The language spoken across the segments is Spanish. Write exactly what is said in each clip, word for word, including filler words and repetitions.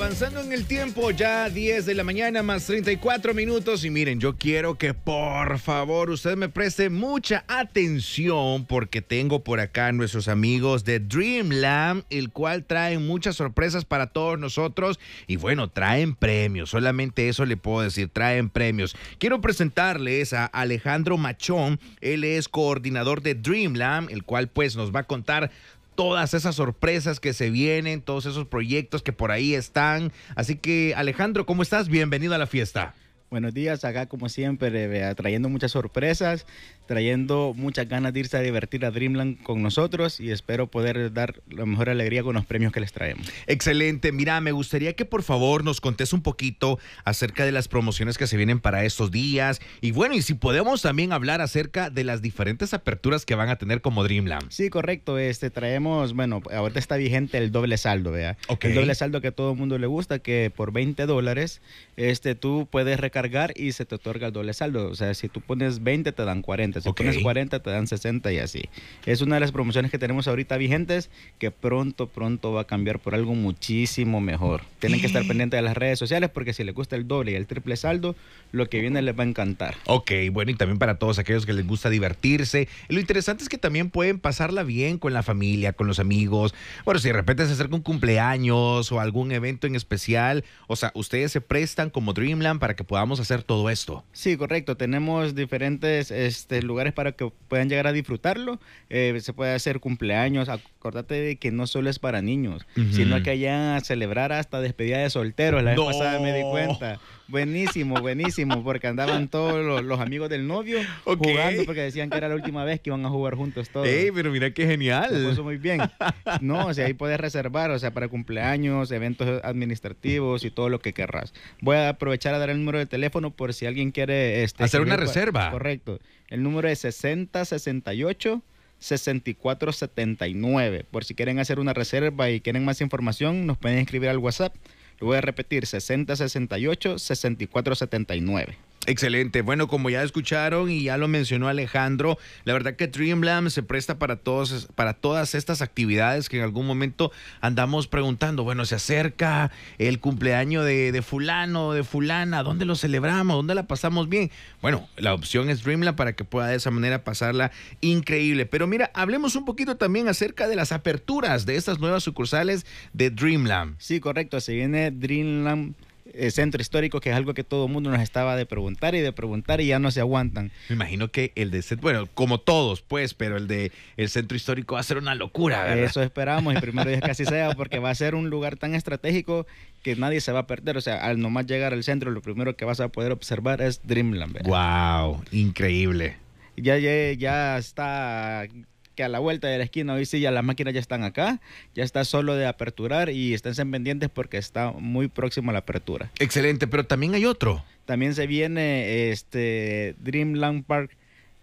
avanzando en el tiempo, ya diez de la mañana más treinta y cuatro minutos. Y miren, yo quiero que por favor usted me preste mucha atención porque tengo por acá a nuestros amigos de Dreamland, el cual traen muchas sorpresas para todos nosotros. Y bueno, traen premios, solamente eso le puedo decir, traen premios. Quiero presentarles a Alejandro Machón, él es coordinador de Dreamland, el cual pues nos va a contar todas esas sorpresas que se vienen, todos esos proyectos que por ahí están. Así que, Alejandro, ¿cómo estás? Bienvenido a la fiesta. Buenos días, acá como siempre, eh, trayendo muchas sorpresas, trayendo muchas ganas de irse a divertir a Dreamland con nosotros y espero poder dar la mejor alegría con los premios que les traemos. Excelente. Mira, me gustaría que por favor nos contes un poquito acerca de las promociones que se vienen para estos días y bueno, y si podemos también hablar acerca de las diferentes aperturas que van a tener como Dreamland. Sí, correcto. Este, traemos, bueno, ahorita está vigente el doble saldo, ¿vea? Okay. El doble saldo que a todo el mundo le gusta, que por veinte dólares este, tú puedes recargar y se te otorga el doble saldo. O sea, si tú pones veinte te dan cuarenta, si Okay. pones cuarenta te dan sesenta y así. Es una de las promociones que tenemos ahorita vigentes que pronto, pronto va a cambiar por algo muchísimo mejor. Tienen que estar pendientes de las redes sociales porque si les gusta el doble y el triple saldo, lo que viene les va a encantar. Ok, bueno, y también para todos aquellos que les gusta divertirse. Y lo interesante es que también pueden pasarla bien con la familia, con los amigos. Bueno, si de repente se acerca un cumpleaños o algún evento en especial, o sea, ustedes se prestan como Dreamland para que podamos hacer todo esto. Sí, correcto. Tenemos diferentes este, lugares para que puedan llegar a disfrutarlo. Eh, se puede hacer cumpleaños. Acordate de que no solo es para niños, uh-huh. sino que allá a celebrar hasta despedida de solteros. La vez no. pasada me di cuenta. Buenísimo, buenísimo, porque andaban todos los, los amigos del novio okay. jugando porque decían que era la última vez que iban a jugar juntos todos. ¡Ey, pero mira qué genial! Se puso muy bien. No, o sea, ahí puedes reservar, o sea, para cumpleaños, eventos administrativos y todo lo que querrás. Voy a aprovechar a dar el número de teléfono por si alguien quiere... Este, hacer una reserva. Correcto. El número es sesenta sesenta y ocho sesenta y cuatro setenta y nueve. Por si quieren hacer una reserva y quieren más información, nos pueden escribir al WhatsApp. Lo voy a repetir, sesenta sesenta y ocho sesenta y cuatro setenta y nueve. Excelente. Bueno, como ya escucharon y ya lo mencionó Alejandro, la verdad que Dreamland se presta para todos, para todas estas actividades que en algún momento andamos preguntando. Bueno, se acerca el cumpleaños de, de fulano, de fulana, ¿dónde lo celebramos? ¿Dónde la pasamos bien? Bueno, la opción es Dreamland para que pueda de esa manera pasarla increíble. Pero mira, hablemos un poquito también acerca de las aperturas de estas nuevas sucursales de Dreamland. Sí, correcto. Se viene Dreamland Eh, centro histórico, que es algo que todo el mundo nos estaba de preguntar y de preguntar y ya no se aguantan. Me imagino que el de, bueno, como todos, pues, pero el de el centro histórico va a ser una locura, ¿verdad? Eso esperamos y primero es que así sea, porque va a ser un lugar tan estratégico que nadie se va a perder. O sea, al nomás llegar al centro, lo primero que vas a poder observar es Dreamland, ¿verdad? Wow, increíble. Ya, ya, ya está que a la vuelta de la esquina, hoy sí ya las máquinas ya están acá, ya está solo de aperturar y esténse pendientes porque está muy próximo a la apertura. Excelente, pero también hay otro. También se viene este Dreamland Park,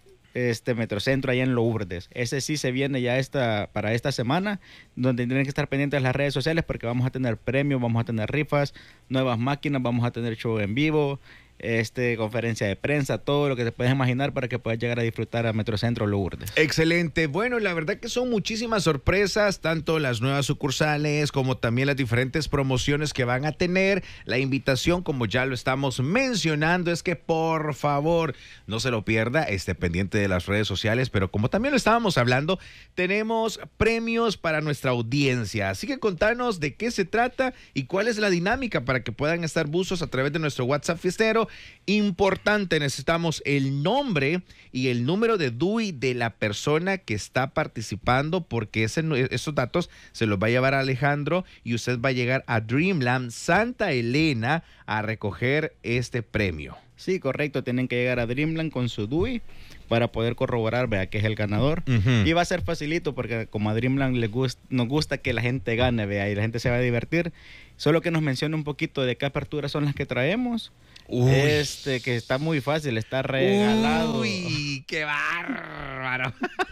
este Metrocentro allá en Lourdes. Ese sí se viene ya esta, para esta semana, donde tienen que estar pendientes de las redes sociales porque vamos a tener premios, vamos a tener rifas, nuevas máquinas, vamos a tener show en vivo, este, conferencia de prensa, todo lo que te puedes imaginar para que puedas llegar a disfrutar a Metrocentro Lourdes. Excelente. Bueno, la verdad que son muchísimas sorpresas, tanto las nuevas sucursales como también las diferentes promociones que van a tener. La invitación, como ya lo estamos mencionando, es que por favor no se lo pierda, esté pendiente de las redes sociales, pero como también lo estábamos hablando, tenemos premios para nuestra audiencia. Así que contanos de qué se trata y cuál es la dinámica para que puedan estar buzos a través de nuestro WhatsApp fiestero. Importante, necesitamos el nombre y el número de D U I de la persona que está participando porque ese, esos datos se los va a llevar a Alejandro y usted va a llegar a Dreamland Santa Elena a recoger este premio. Sí, correcto, tienen que llegar a Dreamland con su D U I para poder corroborar, vea, que es el ganador. Uh-huh. Y va a ser facilito porque como a Dreamland le gust, nos gusta que la gente gane, vea, y la gente se va a divertir. Solo que nos mencione un poquito de qué aperturas son las que traemos. Uy. Este, que está muy fácil, está regalado. Uy, qué bárbaro.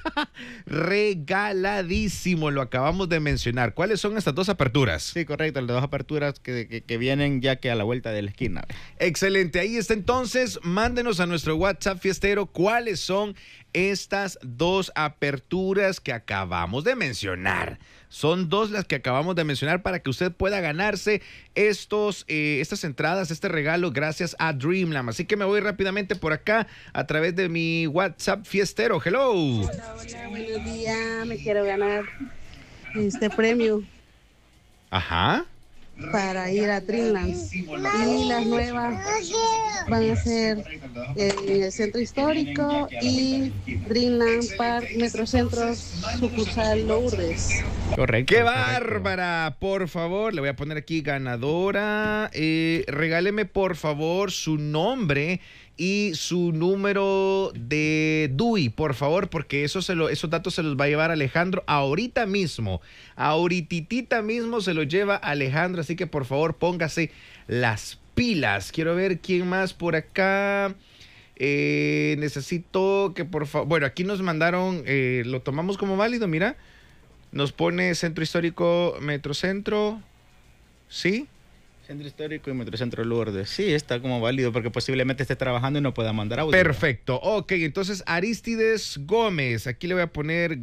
Regaladísimo, lo acabamos de mencionar. ¿Cuáles son estas dos aperturas? Sí, correcto, las dos aperturas que, que, que vienen ya que a la vuelta de la esquina. Excelente, ahí está entonces. Mándenos a nuestro WhatsApp fiestero cuáles son estas dos aperturas que acabamos de mencionar. Son dos las que acabamos de mencionar para que usted pueda ganarse estos, eh, estas entradas, este regalo gracias a Dreamland. Así que me voy rápidamente por acá a través de mi WhatsApp fiestero. Hello. Hola, hola, buenos días. Me quiero ganar este premio. Ajá. Para ir a Dreamland. Y las nuevas van a ser en el centro histórico y Dreamland Park, Metrocentro, sucursal Lourdes. Correcto. ¡Qué bárbara! Por favor, le voy a poner aquí ganadora. Eh, regáleme, por favor, su nombre y su número de D U I, por favor, porque eso se lo, esos datos se los va a llevar Alejandro ahorita mismo. Ahorititita mismo se los lleva Alejandro, así que por favor póngase las pilas. Quiero ver quién más por acá. Eh, necesito que por favor... Bueno, aquí nos mandaron, eh, lo tomamos como válido, mira. Nos pone Centro Histórico, Metrocentro. ¿Sí? Centro Histórico y Metrocentro Lourdes. Sí, está como válido porque posiblemente esté trabajando y no pueda mandar audio. Perfecto. Ok, entonces Aristides Gómez. Aquí le voy a poner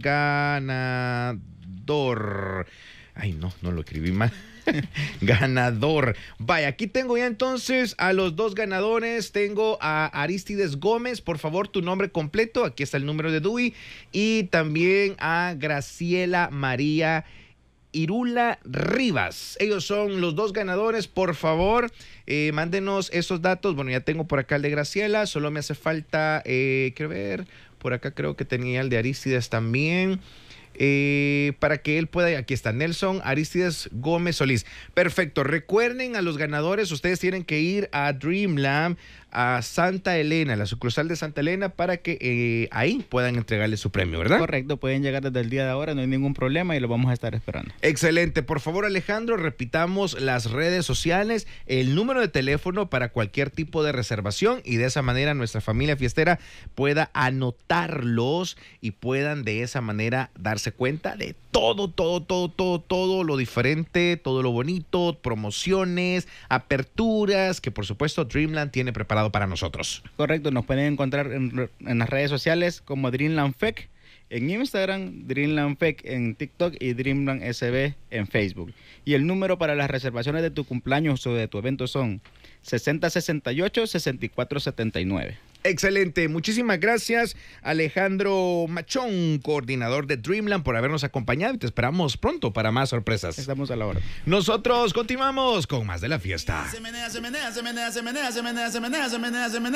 ganador. Ay, no, no lo escribí mal. Ganador. Vaya, aquí tengo ya entonces a los dos ganadores. Tengo a Aristides Gómez. Por favor, tu nombre completo. Aquí está el número de D U I. Y también a Graciela María Irula Rivas. Ellos son los dos ganadores. Por favor, eh, mándenos esos datos. Bueno, ya tengo por acá el de Graciela. Solo me hace falta, eh, quiero ver, por acá creo que tenía el de Aristides también. Eh, para que él pueda, aquí está Nelson Aristides Gómez Solís. Perfecto, recuerden a los ganadores, ustedes tienen que ir a Dreamland, a Santa Elena, la sucursal de Santa Elena, para que eh, ahí puedan entregarle su premio, ¿verdad? Correcto, pueden llegar desde el día de ahora, no hay ningún problema y lo vamos a estar esperando. Excelente, por favor Alejandro, repitamos las redes sociales, el número de teléfono para cualquier tipo de reservación y de esa manera nuestra familia fiestera pueda anotarlos y puedan de esa manera darse cuenta de todo, todo, todo, todo, todo lo diferente, todo lo bonito, promociones, aperturas que por supuesto Dreamland tiene preparado para nosotros. Correcto, nos pueden encontrar en, en las redes sociales como Dreamland F E C en Instagram, Dreamland F E C en TikTok y Dreamland S B en Facebook. Y el número para las reservaciones de tu cumpleaños o de tu evento son sesenta sesenta y ocho, sesenta y cuatro setenta y nueve. Excelente, muchísimas gracias Alejandro Machón, coordinador de Dreamland, por habernos acompañado y te esperamos pronto para más sorpresas. Estamos a la hora. Nosotros continuamos con más de la fiesta. Se menea, se menea, se menea, se menea, se menea, se menea, se menea, se menea.